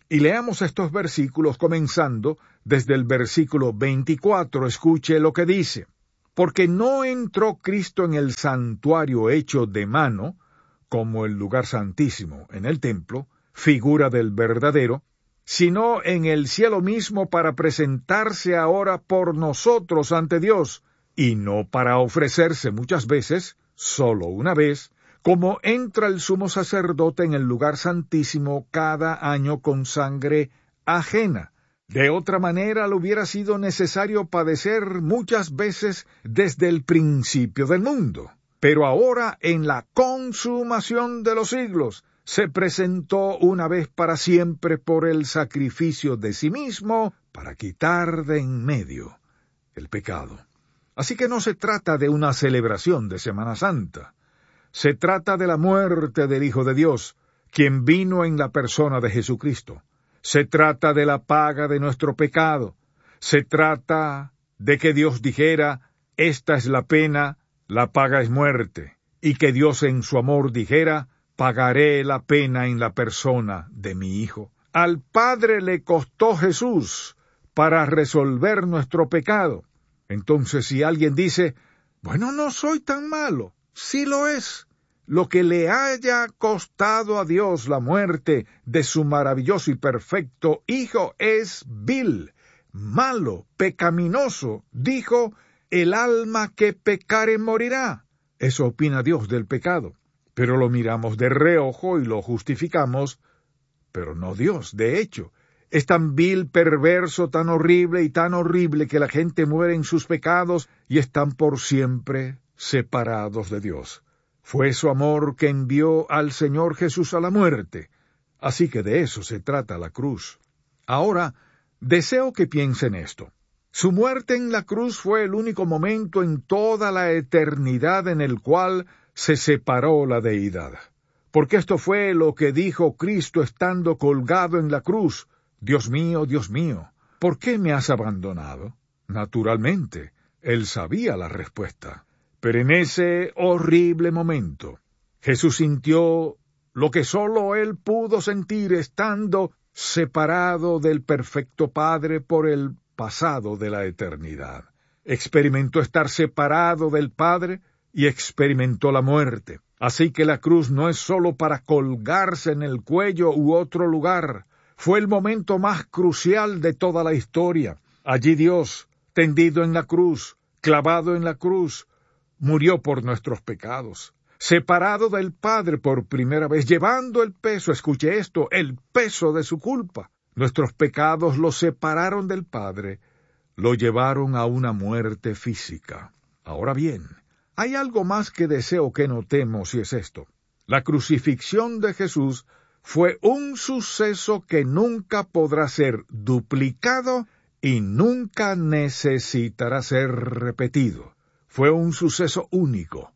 Y leamos estos versículos comenzando desde el versículo veinticuatro. Escuche lo que dice. Porque no entró Cristo en el santuario hecho de mano, como el lugar santísimo en el templo, figura del verdadero, sino en el cielo mismo para presentarse ahora por nosotros ante Dios, y no para ofrecerse muchas veces, solo una vez, como entra el sumo sacerdote en el lugar santísimo cada año con sangre ajena. De otra manera le hubiera sido necesario padecer muchas veces desde el principio del mundo. Pero ahora, en la consumación de los siglos, se presentó una vez para siempre por el sacrificio de sí mismo para quitar de en medio el pecado. Así que no se trata de una celebración de Semana Santa. Se trata de la muerte del Hijo de Dios, quien vino en la persona de Jesucristo. Se trata de la paga de nuestro pecado. Se trata de que Dios dijera, esta es la pena, la paga es muerte, y que Dios en su amor dijera, pagaré la pena en la persona de mi Hijo. Al Padre le costó Jesús para resolver nuestro pecado. Entonces, si alguien dice, bueno, no soy tan malo, sí lo es. Lo que le haya costado a Dios la muerte de su maravilloso y perfecto Hijo es vil, malo, pecaminoso. Dijo, el alma que pecare morirá. Eso opina Dios del pecado. Pero lo miramos de reojo y lo justificamos, pero no Dios. De hecho, es tan vil, perverso, tan horrible y tan horrible que la gente muere en sus pecados y están por siempre separados de Dios. Fue su amor que envió al Señor Jesús a la muerte. Así que de eso se trata la cruz. Ahora, deseo que piensen esto. Su muerte en la cruz fue el único momento en toda la eternidad en el cual se separó la deidad. Porque esto fue lo que dijo Cristo estando colgado en la cruz. Dios mío, Dios mío, ¿por qué me has abandonado? Naturalmente, él sabía la respuesta. Pero en ese horrible momento, Jesús sintió lo que sólo él pudo sentir estando separado del perfecto Padre por el pasado de la eternidad. Experimentó estar separado del Padre y experimentó la muerte. Así que la cruz no es sólo para colgarse en el cuello u otro lugar. Fue el momento más crucial de toda la historia. Allí Dios, tendido en la cruz, clavado en la cruz, murió por nuestros pecados, separado del Padre por primera vez, llevando el peso, escuche esto, el peso de su culpa. Nuestros pecados lo separaron del Padre, lo llevaron a una muerte física. Ahora bien, hay algo más que deseo que notemos y es esto. La crucifixión de Jesús fue un suceso que nunca podrá ser duplicado y nunca necesitará ser repetido. Fue un suceso único,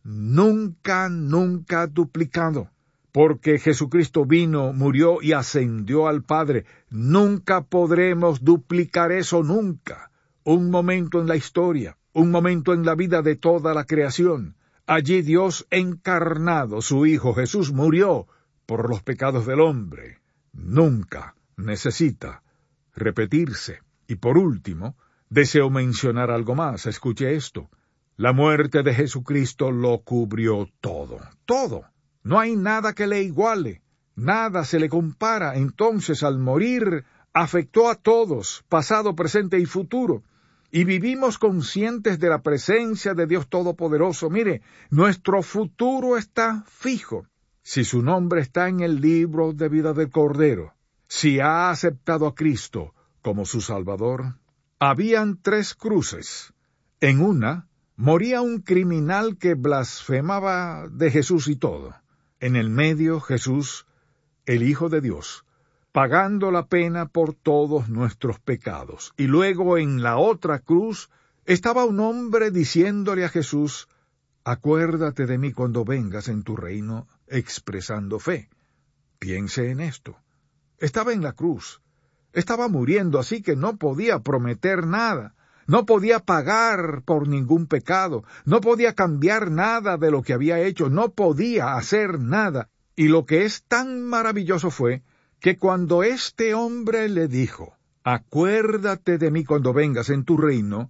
nunca, nunca duplicado, porque Jesucristo vino, murió y ascendió al Padre. Nunca podremos duplicar eso, nunca. Un momento en la historia, un momento en la vida de toda la creación. Allí Dios encarnado, su Hijo Jesús, murió por los pecados del hombre. Nunca necesita repetirse. Y por último, deseo mencionar algo más. Escuche esto. La muerte de Jesucristo lo cubrió todo, todo. No hay nada que le iguale, nada se le compara. Entonces, al morir, afectó a todos, pasado, presente y futuro. Y vivimos conscientes de la presencia de Dios Todopoderoso. Mire, nuestro futuro está fijo. Si su nombre está en el libro de vida del Cordero, si ha aceptado a Cristo como su Salvador. Habían tres cruces. En una, moría un criminal que blasfemaba de Jesús y todo. En el medio, Jesús, el Hijo de Dios, pagando la pena por todos nuestros pecados. Y luego en la otra cruz estaba un hombre diciéndole a Jesús, acuérdate de mí cuando vengas en tu reino, expresando fe. Piense en esto. Estaba en la cruz. Estaba muriendo, así que no podía prometer nada. No podía pagar por ningún pecado, no podía cambiar nada de lo que había hecho, no podía hacer nada. Y lo que es tan maravilloso fue que cuando este hombre le dijo, acuérdate de mí cuando vengas en tu reino,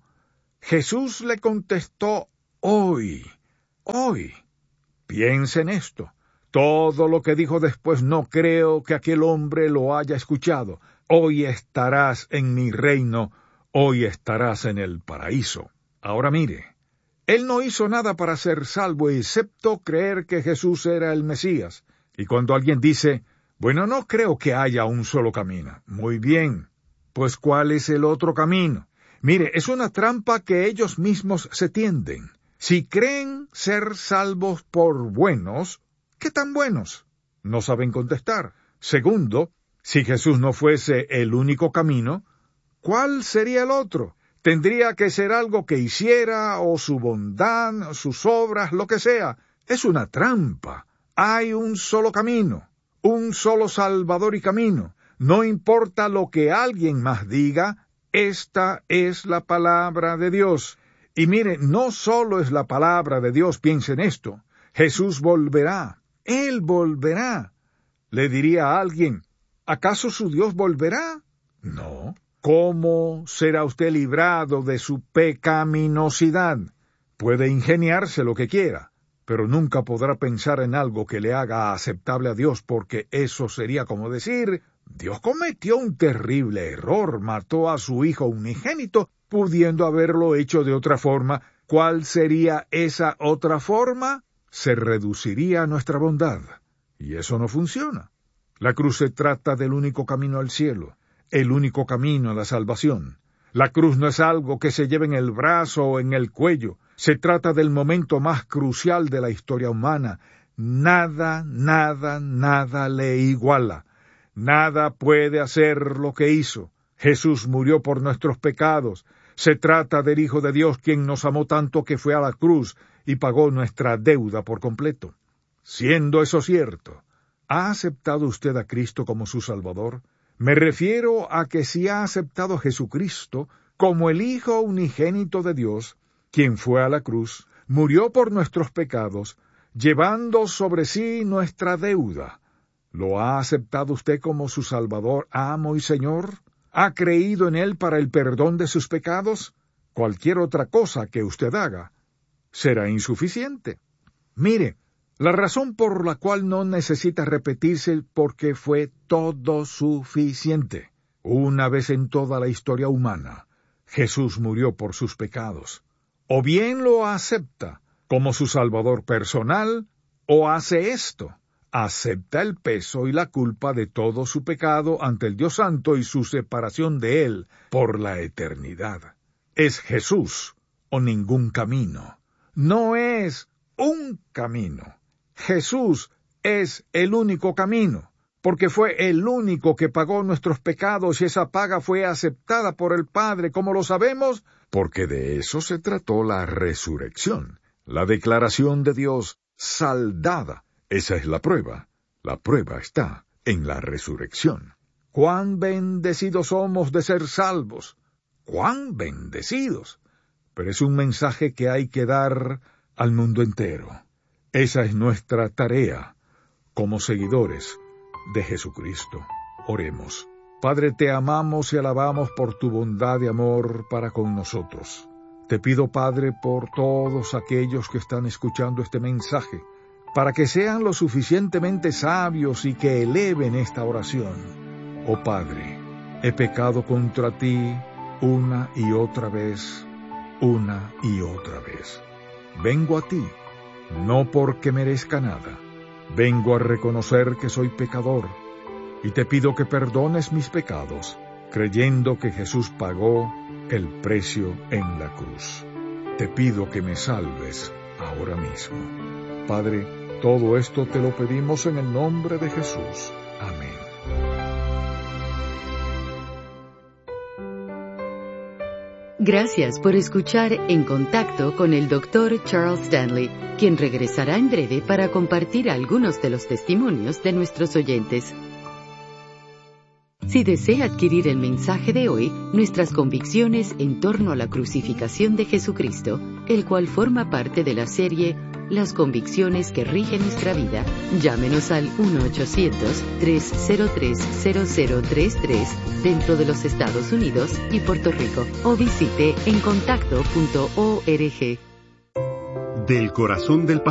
Jesús le contestó, hoy, hoy. Piensa en esto. Todo lo que dijo después no creo que aquel hombre lo haya escuchado. Hoy estarás en mi reino, hoy estarás en el paraíso. Ahora mire, él no hizo nada para ser salvo excepto creer que Jesús era el Mesías. Y cuando alguien dice, bueno, no creo que haya un solo camino. Muy bien, pues ¿cuál es el otro camino? Mire, es una trampa que ellos mismos se tienden. Si creen ser salvos por buenos, ¿qué tan buenos? No saben contestar. Segundo, si Jesús no fuese el único camino, ¿cuál sería el otro? Tendría que ser algo que hiciera, o su bondad, sus obras, lo que sea. Es una trampa. Hay un solo camino, un solo Salvador y camino. No importa lo que alguien más diga, esta es la palabra de Dios. Y mire, no solo es la palabra de Dios, piensen esto. Jesús volverá. Él volverá. Le diría a alguien, ¿acaso su Dios volverá? No. ¿Cómo será usted librado de su pecaminosidad? Puede ingeniarse lo que quiera, pero nunca podrá pensar en algo que le haga aceptable a Dios, porque eso sería como decir, Dios cometió un terrible error, mató a su hijo unigénito, pudiendo haberlo hecho de otra forma. ¿Cuál sería esa otra forma? Se reduciría a nuestra bondad. Y eso no funciona. La cruz se trata del único camino al cielo, el único camino a la salvación. La cruz no es algo que se lleve en el brazo o en el cuello. Se trata del momento más crucial de la historia humana. Nada, nada, nada le iguala. Nada puede hacer lo que hizo. Jesús murió por nuestros pecados. Se trata del Hijo de Dios, quien nos amó tanto que fue a la cruz y pagó nuestra deuda por completo. Siendo eso cierto, ¿ha aceptado usted a Cristo como su Salvador? Me refiero a que si ha aceptado a Jesucristo como el Hijo unigénito de Dios, quien fue a la cruz, murió por nuestros pecados, llevando sobre sí nuestra deuda. ¿Lo ha aceptado usted como su Salvador, amo y Señor? ¿Ha creído en Él para el perdón de sus pecados? Cualquier otra cosa que usted haga será insuficiente. Mire, la razón por la cual no necesita repetirse porque fue todo suficiente. Una vez en toda la historia humana, Jesús murió por sus pecados. O bien lo acepta como su Salvador personal, o hace esto. Acepta el peso y la culpa de todo su pecado ante el Dios Santo y su separación de Él por la eternidad. Es Jesús o ningún camino. No es un camino. Jesús es el único camino, porque fue el único que pagó nuestros pecados y esa paga fue aceptada por el Padre. ¿Cómo lo sabemos? Porque de eso se trató la resurrección, la declaración de Dios saldada. Esa es la prueba. La prueba está en la resurrección. ¡Cuán bendecidos somos de ser salvos! ¡Cuán bendecidos! Pero es un mensaje que hay que dar al mundo entero. Esa es nuestra tarea como seguidores de Jesucristo. Oremos. Padre, te amamos y alabamos por tu bondad y amor para con nosotros. Te pido, Padre, por todos aquellos que están escuchando este mensaje, para que sean lo suficientemente sabios y que eleven esta oración. Oh Padre, he pecado contra ti una y otra vez, una y otra vez. Vengo a ti, no porque merezca nada. Vengo a reconocer que soy pecador, y te pido que perdones mis pecados, creyendo que Jesús pagó el precio en la cruz. Te pido que me salves ahora mismo. Padre, todo esto te lo pedimos en el nombre de Jesús. Amén. Gracias por escuchar En Contacto con el doctor Charles Stanley, quien regresará en breve para compartir algunos de los testimonios de nuestros oyentes. Si desea adquirir el mensaje de hoy, nuestras convicciones en torno a la crucificación de Jesucristo, el cual forma parte de la serie las convicciones que rigen nuestra vida, llámenos al uno ochocientos, tres cero tres, cero cero tres tres dentro de los Estados Unidos y Puerto Rico o visite encontacto punto org. Del corazón del